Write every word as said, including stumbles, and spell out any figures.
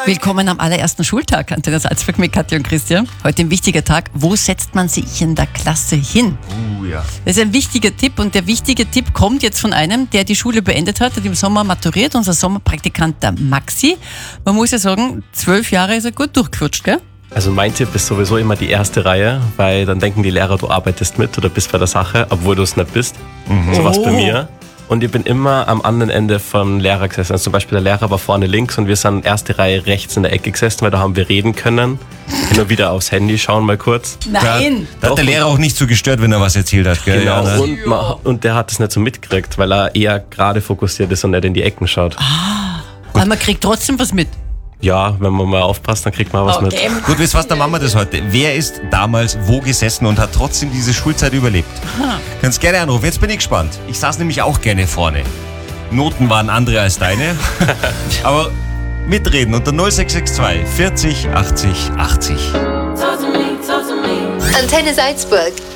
Willkommen am allerersten Schultag, Antenne Salzburg mit Katja und Christian. Heute ein wichtiger Tag. Wo setzt man sich in der Klasse hin? Oh ja. Das ist ein wichtiger Tipp und der wichtige Tipp kommt jetzt von einem, der die Schule beendet hat, hat im Sommer maturiert, unser Sommerpraktikant, der Maxi. Man muss ja sagen, zwölf Jahre ist er gut durchgerutscht, gell? Also mein Tipp ist sowieso immer die erste Reihe, weil dann denken die Lehrer, du arbeitest mit oder bist bei der Sache, obwohl du es nicht bist. Mhm. So war's bei mir. Und ich bin immer am anderen Ende vom Lehrer gesessen. Also zum Beispiel der Lehrer war vorne links und wir sind erste Reihe rechts in der Ecke gesessen, weil da haben wir reden können. Nur wieder aufs Handy schauen mal kurz. Nein! Da hat der Lehrer auch nicht so gestört, wenn er was erzählt hat. Gell? Genau, Ja, ne? und, man, und der hat es nicht so mitgekriegt, weil er eher gerade fokussiert ist und nicht in die Ecken schaut. Ah, aber man kriegt trotzdem was mit. Ja, wenn man mal aufpasst, dann kriegt man was Okay. mit. Gut, wisst was, dann machen wir das heute. Wer ist damals wo gesessen und hat trotzdem diese Schulzeit überlebt? Kannst gerne anrufen, jetzt bin ich gespannt. Ich saß nämlich auch gerne vorne. Noten waren andere als deine. Aber mitreden unter null sechs sechs zwei vierzig achtzig achtzig. Antenne Salzburg.